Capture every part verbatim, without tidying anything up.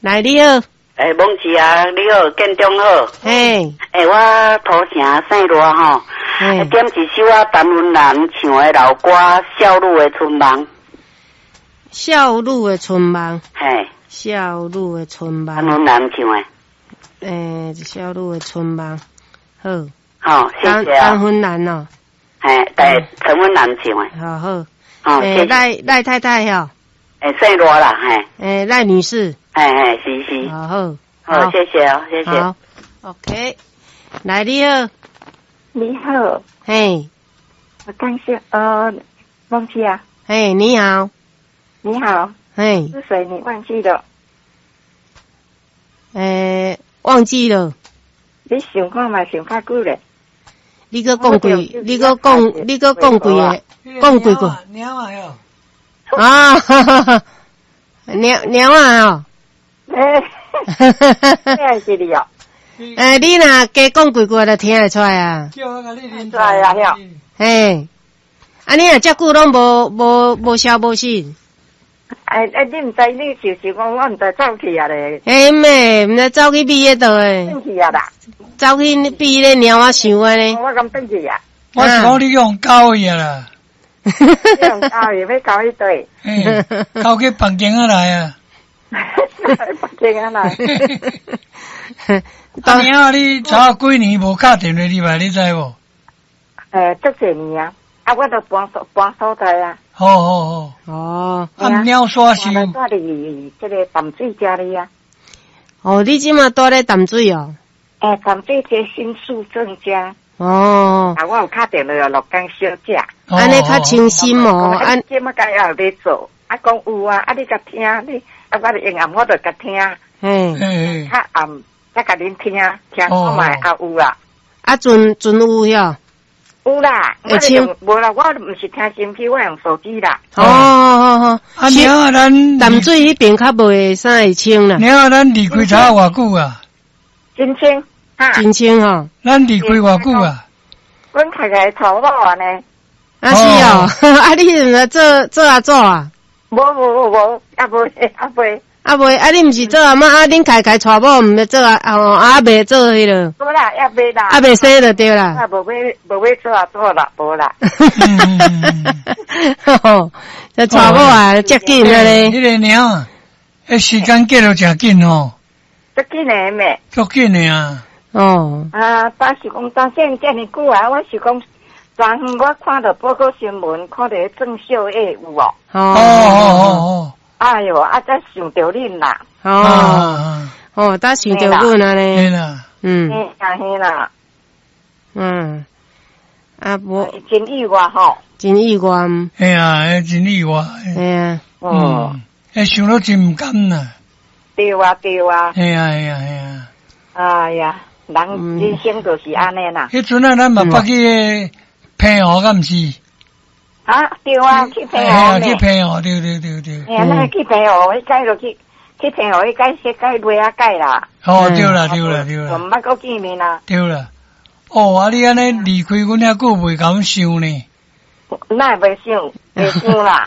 来，你好。 诶，蒙氏啊，你好，建中好。 嘿。 诶，我土城姓罗吼，点一首啊，陈文兰唱的老歌《少女的春梦》。 少女的春梦。 嘿。 少女的春梦。 陈文兰唱的。 诶，少女的春梦。好。 好，谢谢啊。 陈文兰哦。 嘿，对，陈文兰唱的。 好好。 好， 诶，赖赖太太吼。 诶，姓罗啦，嘿。 诶，赖女士。 嘿嘿，是是。 好好。 好，谢谢哦，谢谢。 好 ，OK。来，你好。 你好。 嘿。 我刚是呃，忘记啊。 嘿，你好。 你好。 嘿。 是谁？你忘记了？ 诶，忘记了。 你想看嘛？想较久咧。 你个讲几？你个讲？你个讲几个？讲几个？ 鸟啊哟！ 啊，哈哈哈！鸟鸟啊哦。 诶。咩是你哦？ 诶，你若加讲几句就听会出来啊？ 叫我甲你认出来啊！哟。 嘿，啊，你若遮久拢无无无消无息。 哎哎，你毋知你就是讲我毋知走去啊咧。 嘿妹，毋知走去比迄倒诶。 转去啊啦。 走去比迄鸟啊想啊咧。 我咁转去啊。 我是讲你用狗去啦。 用狗去要搞一堆。 嘿，狗去房间啊来啊。 房间啊来。 阿娘啊，你早几年无打电话入来，你知无？ 诶，足侪年啊，啊，我都搬所搬所在啊。 好好好。 哦。 啊，鸟刷是。 我住伫这个淡水家里啊。 哦，你即马住咧淡水哦？ 诶，淡水这新宿正家。 哦。 啊，我有打电话落落讲小姐。 安尼较清新哦， 安。即马该也有咧做，啊，讲有啊，啊，你甲听，你啊，我用暗我就甲听。 嘿。 嘿。较暗。再甲恁听，听看卖啊有啦， 啊阵阵有哟， 有啦，我用无啦，我毋是听心机，我用手机啦。 哦好好， 啊鸟啊咱淡水迄边较袂啥会清啦。 鸟啊咱离开差偌久啊？ 真清，哈， 真清吼。 咱离开偌久啊？ 阮开开头路啊呢。 啊是哦，啊你是做做啊做啊？ 无无无，啊袂啊袂。 啊袂，啊你毋是做阿妈，啊恁开开娶某毋要做啊，哦啊袂做迄落。 无啦，也袂啦。 啊袂生就对啦。 啊无要无要做啊做啦，无啦。 吼，这娶某啊，接紧啊咧。 迄个鸟啊，迄时间过得真紧哦。 足紧诶咩？ 足紧诶啊。 哦。 啊，当时讲当现遮尼久啊，我是讲，昨昏我看到报告新闻，看到郑秀叶有哦。 哦哦哦。 哎哟，啊！才想到恁啦。 哦哦，才想到阮啊咧。 嘿啦， 嗯。 嘿啦嘿啦。 嗯。啊无。 真意外吼。 真意外。 嘿啊，真意外。 嘿啊。 嗯。诶，想到真唔甘呐。 对啊对啊。 嘿啊嘿啊嘿啊。 哎呀，人人生就是安尼啦。 迄阵啊，咱嘛捌去平湖，敢毋是？ 啊，对啊，去平湖呢。去平湖，对对对对。 哎呀，那去平湖，迄改就去去平湖，迄改先改落啊改啦。 哦，对啦对啦对啦。 唔捌搁见面啦。 对啦。哦，啊，你安尼离开阮遐久，袂敢想呢。 那袂想，袂想啦。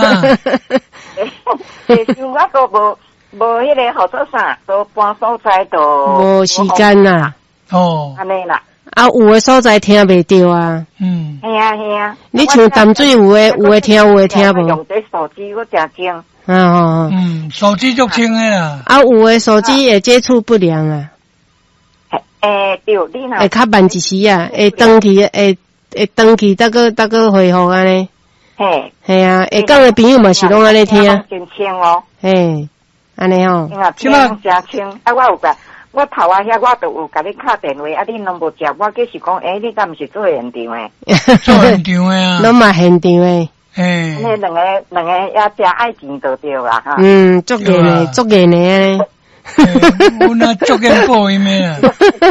袂想，我都无无迄个好做啥，都搬所在都。 无时间啦。 哦。 安尼啦。 啊，有诶所在听袂到啊。 嗯。 系啊系啊。 你像淡水有诶有诶听有诶听无？ 用这手机我真精。 啊哦。 嗯，手机足清诶啦。 啊，有诶手机会接触不良啊。 诶，对，你若会较慢一时啊，会登去会会登去，再个再个恢复安尼。 嘿。 系啊，会讲诶朋友嘛是拢安尼听。 真清哦。 嘿，安尼吼。 听真清，啊，我有甲。我头啊遐，我都有甲你敲电话，啊，你拢无接，我计是讲，诶、欸，你敢毋是做现场诶？ 做现场诶啊！ 拢嘛现场诶。 诶， 那两个两个也真爱钱就对啦哈。 嗯，足严诶，足严诶。 阮啊足严报应诶啦。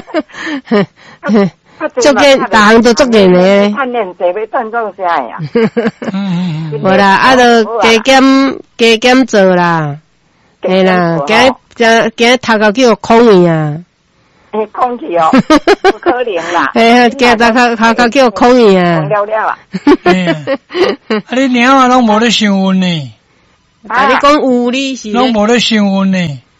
足严，逐项都足严诶。 趁练济要赚做啥呀？ 嗯嗯。 无啦，啊，就加减加减做啦。嘿啦，今日今今日头壳叫空去啊！ 诶，空去哦，不可能啦！ 嘿啊，今日头壳头壳叫空去啊！ 空了了啊！ 啊，你鸟啊，拢无咧想阮呢？ 啊，你讲有你是？ 拢无咧想阮呢？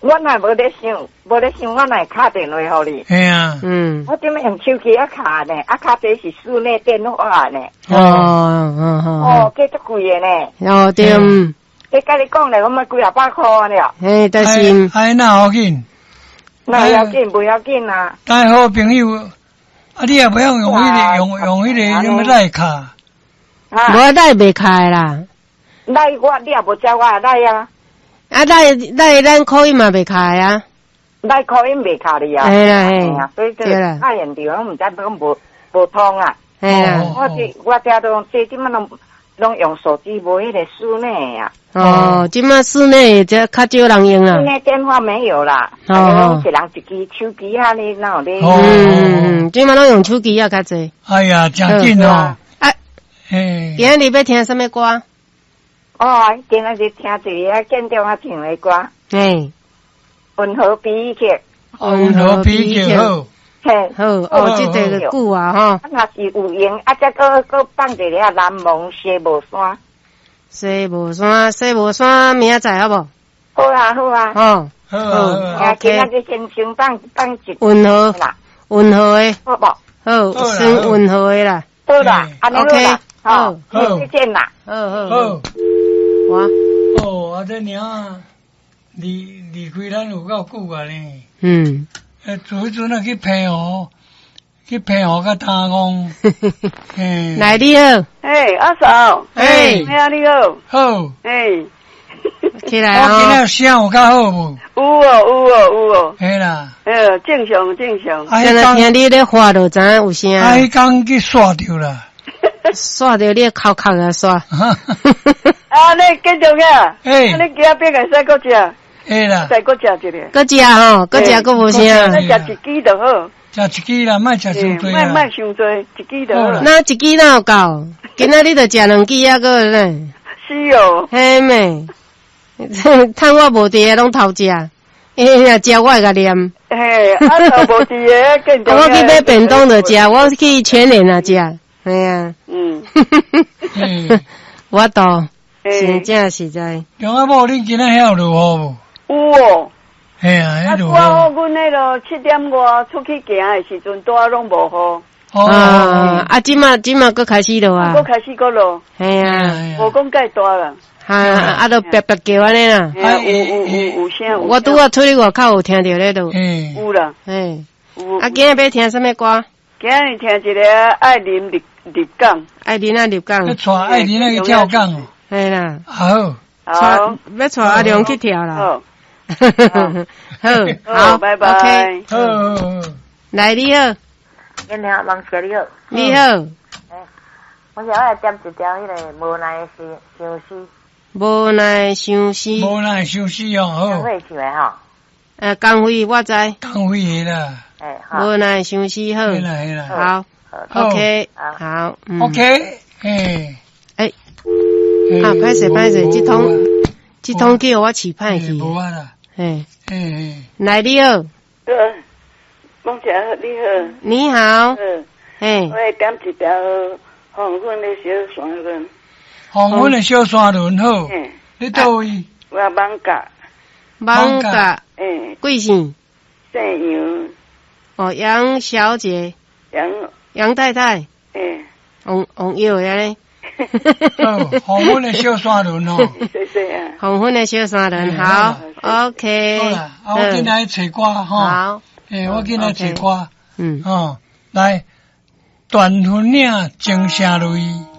我乃无咧想，无咧想，我乃打电话互你。 嘿啊， 嗯， 我点么用手机啊卡呢？啊卡这是室内电话呢。 哦哦哦哦，， 这足贵的呢。 哦对，嗯你甲你讲咧，我们几啊百块了。 嘿，但是哎那好紧， 那要紧不要紧啊？ 但好朋友，啊你也不要用迄个用用迄个什么赖卡， 啊， 无带袂开啦， 来我你也无叫我来啊， 啊带带咱可以嘛袂开啊， 来可以未卡你啊？ 嘿啦嘿啊，所以这对啦太现场，我唔知讲无无通啊。 嘿啦， 我这我这都这即满拢拢用手机，无迄个室内啊。 哦，即马室内这较少人用啦室，内电话没有啦， 哦大家拢一人一支手机啊，你哪有咧？ 哦嗯，即马拢用手机啊较济， 哎呀，真紧哦， 啊， 嘿， 今日要听什么歌？ 哦，今仔日听一个见到我唱的歌， 嘿， 温和悲剧， 温和啤酒好， 嘿。 好，哦，即个个久啊吼， 啊，若是有闲，啊，再搁搁放一个南蒙西无山。 西无山，西无山，明仔载好无？ 好啊，好啊。 哦， 好啊， 啊，今仔日先先放放一温和啦， 温和的， 好不？ 好，先温和的啦， 好啦，安尼好啦，好， 好再见啦。 好好好， 好， 我， 哦，啊这娘啊，离离开咱有够久啊呢， 嗯， 诶，做迄阵啊去平湖，去平湖甲打工，嘿， 来你好， 哎，阿嫂， 哎哎呀，你好， 好， 哎， 起来我今哦， 仔声有较好无？ 有哦，有哦，有哦， 嘿啦， 呃，正常正常， 啊， 刚才迄工， 听你咧话就知影有声， 啊，迄工去刷着啦， 刷着你口口啊刷， 啊，你继续啊， 哎啊，你今边个使搁食， 嘿啦， 再搁食一个， 搁食吼，搁食搁无声， 咱食一支就好， 食一支啦，莫食伤多莫莫啦， 伤多，一支就好好啦。 那一支哪有够？今仔日就食两支啊个咧， 是哦， 嘿妹，趁我无伫个拢偷食，因为若食我会甲念。 嘿，啊，都无伫个见到。 我去买便当就食，我去全联啊食，系啊， 嗯， 嘿， 我倒真嘿， 正实在。 中阿某恁今仔遐有如何无？ 有哦。 嘿啊， 啊， 遐如拄好， 何？ 阮迄落七点外出去行的时阵，拄好拢无雨， 哦， 啊啊！即马即马搁开始了啊搁，开始搁落， 系啊， 无讲介大啦。 哈啊都白白叫安尼啦。 嘿啊，有有有有声有声。 我拄啊出去外口有听着咧都， 嘿， 有啦， 嘿。 有。 啊，今日要听什么歌？ 今日听一个爱啉入入港， 爱琳啊入港要，带爱人那去跳港哦， 系啦， 好， 好， 带要带阿良去跳啦。 好， 好， 好， 好， 拜 OK， 拜。 好好好， 来你好， 今天望谢你好， 你好， 我想来点一条迄个无奈的诗，相思， 无奈相思， 无奈休息哦，好， 会唱的吼， 呃，工会我知， 讲会的啦， 哎，好， 无奈相思好嘿，啦嘿啦好好 ，OK， 好好，嗯 ，OK，嘿， 哎， 嘿啊，歹势歹势，这通这通叫我起歹去， 无啊啦， 嘿， 嘿嘿， 来你好， 呃，梦姐你好， 你好， 嗯， 嘿我，会点一条黄昏的小山轮， 黄昏的小山轮好， 嗯， 你倒位？ 我艋舺， 艋舺嗯， 贵姓？ 姓杨， 哦，杨小姐， 杨， 杨太太， 嗯， 红红药的咧， 哦，黄昏的小山轮哦， 谢谢啊， 黄昏的小山人， 嗯好好 ，OK， 好啦，啊，我进来找歌吼， 好， 诶，我进来找歌， 嗯。 哦，来，断魂岭，情声泪。